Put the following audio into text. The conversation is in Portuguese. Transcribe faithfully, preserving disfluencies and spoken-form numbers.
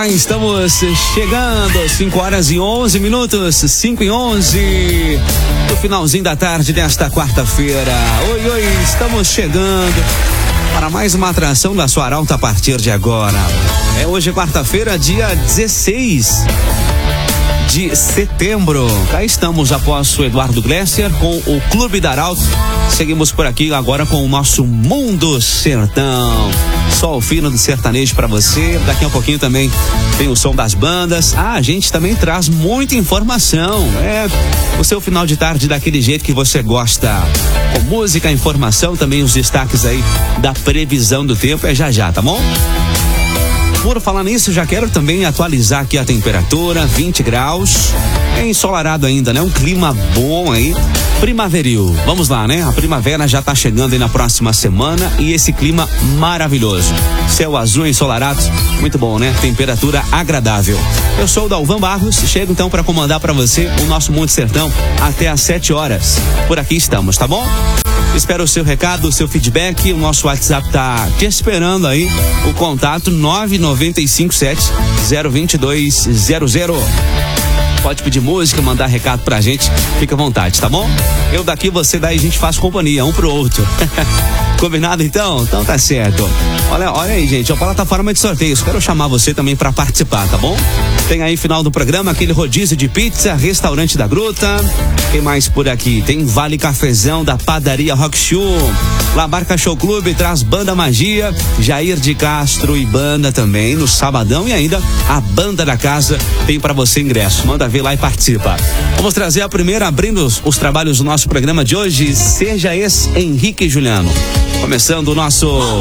lá, estamos chegando, cinco horas e onze minutos, cinco e onze, no finalzinho da tarde desta quarta-feira. Oi, oi, estamos chegando para mais uma atração da sua Arauto a partir de agora. É hoje quarta-feira, dia dezesseis de setembro. Cá estamos após o Eduardo Glesser com o Clube da Arauto. Seguimos por aqui agora com o nosso Mundo Sertão. Sol fino do sertanejo para você. Daqui a pouquinho também tem o som das bandas. Ah, a gente também traz muita informação. É o seu final de tarde daquele jeito que você gosta. Com música, informação, também os destaques aí da previsão do tempo. É já já, tá bom? Por falar nisso, já quero também atualizar aqui a temperatura, vinte graus, é ensolarado ainda, né? Um clima bom aí, primaveril. Vamos lá, né? A primavera já tá chegando aí na próxima semana e esse clima maravilhoso. Céu azul ensolarado, muito bom, né? Temperatura agradável. Eu sou o Dalvan Barros, chego então para comandar para você o nosso Mundo Sertão até às sete horas. Por aqui estamos, tá bom? Espero o seu recado, o seu feedback. O nosso WhatsApp tá te esperando aí. O contato nove nove cinco sete zero dois dois zero zero. Pode pedir música, mandar recado pra gente. Fica à vontade, tá bom? Eu daqui, você daí, a gente faz companhia um pro outro. Combinado então? Então tá certo. Olha, olha aí, gente, a plataforma de sorteios. Quero chamar você também pra participar, tá bom? Tem aí, final do programa, aquele rodízio de pizza, restaurante da Gruta. Quem mais por aqui? Tem Vale Cafezão da Padaria Rock Show. Labarca Show Clube traz Banda Magia, Jair de Castro e banda também no sabadão. E ainda a Banda da Casa tem pra você ingresso. Manda ver lá e participa. Vamos trazer a primeira, abrindo os, os trabalhos do nosso programa de hoje, Seja Ex Henrique e Juliano. Começando o nosso